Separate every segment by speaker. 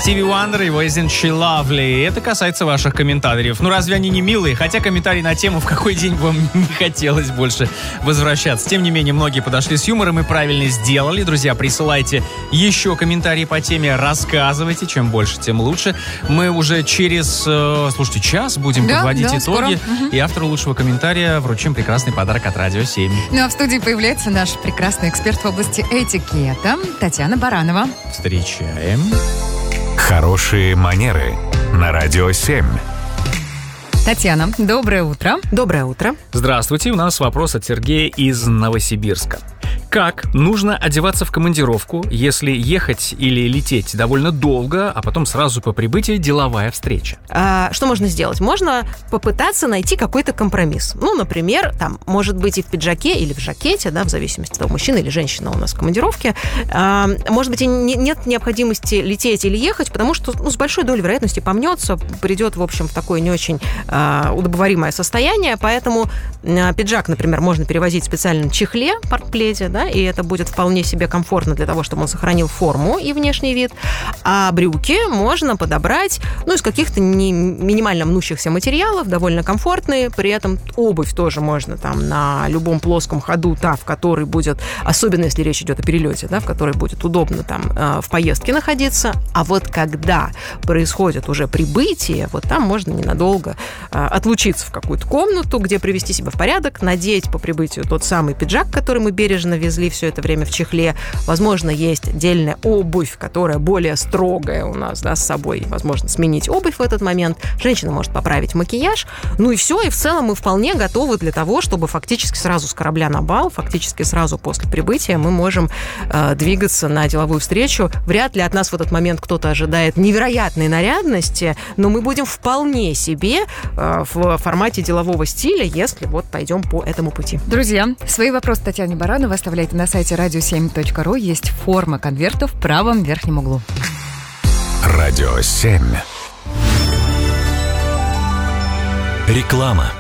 Speaker 1: Стиви Уандер и его Isn't She Lovely. Это касается ваших комментариев. Ну разве они не милые? Хотя комментарий на тему, в какой день вам не хотелось больше возвращаться. Тем не менее, многие подошли с юмором и правильно сделали. Друзья, присылайте еще комментарии по теме, рассказывайте. Чем больше, тем лучше. Мы уже через, слушайте, час будем подводить итоги. И автору лучшего комментария вручим прекрасный подарок от Радио 7.
Speaker 2: Ну а в студии появляется наш прекрасный эксперт в области этикета Татьяна Баранова.
Speaker 1: Встречаем.
Speaker 3: Хорошие манеры на Радио 7.
Speaker 2: Татьяна, доброе утро.
Speaker 4: Доброе утро.
Speaker 1: Здравствуйте, у нас вопрос от Сергея из Новосибирска. Как нужно одеваться в командировку, если ехать или лететь довольно долго, а потом сразу по прибытии деловая встреча?
Speaker 4: Что можно сделать? Можно попытаться найти какой-то компромисс. Ну, например, там, может быть, и в пиджаке, или в жакете, да, в зависимости от того, мужчина или женщина у нас в командировке. Может быть, и нет необходимости лететь или ехать, потому что с большой долей вероятности помнется, придет, в общем, в такое не очень удобоваримое состояние. Поэтому пиджак, например, можно перевозить в специальном чехле, портплете, да, и это будет вполне себе комфортно для того, чтобы он сохранил форму и внешний вид. А брюки можно подобрать, из каких-то минимально мнущихся материалов, довольно комфортные. При этом обувь тоже можно там на любом плоском ходу, в которой будет, особенно если речь идет о перелете, в которой будет удобно там в поездке находиться. А вот когда происходит уже прибытие, вот там можно ненадолго отлучиться в какую-то комнату, где привести себя в порядок, надеть по прибытию тот самый пиджак, который мы бережно везли все это время в чехле. Возможно, есть отдельная обувь, которая более строгая у нас, с собой. Возможно, сменить обувь в этот момент. Женщина может поправить макияж. И все. И в целом мы вполне готовы для того, чтобы фактически сразу с корабля на бал, фактически сразу после прибытия мы можем двигаться на деловую встречу. Вряд ли от нас в этот момент кто-то ожидает невероятной нарядности, но мы будем вполне себе в формате делового стиля, если пойдем по этому пути.
Speaker 2: Друзья, свои вопросы Татьяне Барановой оставляйте на сайте radio7.ru. Есть форма конверта в правом верхнем углу.
Speaker 3: Радио 7. Реклама.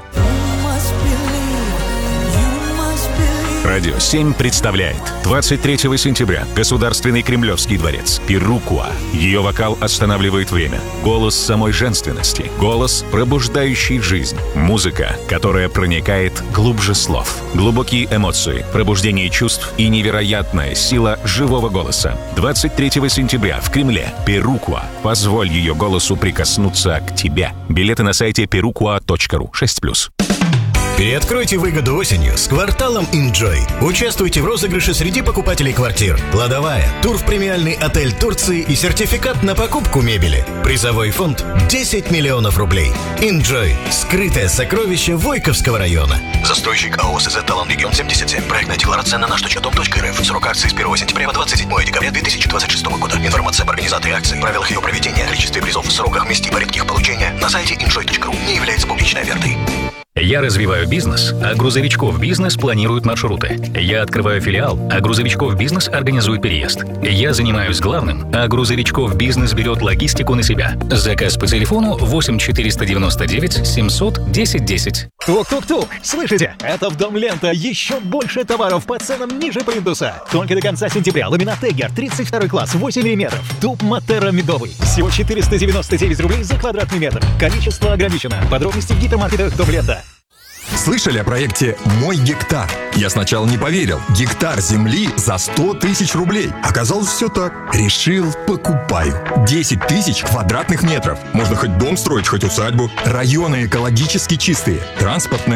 Speaker 3: Радио 7 представляет 23 сентября Государственный Кремлевский дворец. Перукуа. Ее вокал останавливает время. Голос самой женственности. Голос, пробуждающий жизнь. Музыка, которая проникает глубже слов. Глубокие эмоции, пробуждение чувств и невероятная сила живого голоса. 23 сентября в Кремле. Перукуа. Позволь ее голосу прикоснуться к тебе. Билеты на сайте perukua.ru 6+.
Speaker 5: Переоткройте выгоду осенью с кварталом Enjoy. Участвуйте в розыгрыше среди покупателей квартир. Кладовая, тур в премиальный отель Турции и сертификат на покупку мебели. Призовой фонд 10 миллионов рублей. Enjoy. Скрытое сокровище Войковского района. Застройщик АО СЗ «Талан Регион 77». Проектная декларация на наш.дом.рф. Срок акции с 1 сентября по 27 декабря 2026 года. Информация об организаторе акции, правилах ее проведения, количестве призов, сроках, месте и порядке их получения на сайте enjoy.ru не является публичной офертой.
Speaker 6: Я развиваю бизнес, а грузовичков бизнес планирует маршруты. Я открываю филиал, а грузовичков бизнес организует переезд. Я занимаюсь главным, а грузовичков бизнес берет логистику на себя. Заказ по телефону 8 499 700 10 10.
Speaker 7: Тук-тук-тук! Слышите? Это в Дом Лента. Еще больше товаров по ценам ниже плинтуса. Только до конца сентября. Ламинат Тегер, 32 класс, 8 мм. Туб Матера медовый. Всего 499 рублей за квадратный метр. Количество ограничено. Подробности в гипермаркетах Дом Лента.
Speaker 8: Слышали о проекте «Мой гектар»? Я сначала не поверил. Гектар земли за 100 тысяч рублей. Оказалось, все так. Решил, покупаю. 10 тысяч квадратных метров. Можно хоть дом строить, хоть усадьбу. Районы экологически чистые. Транспортная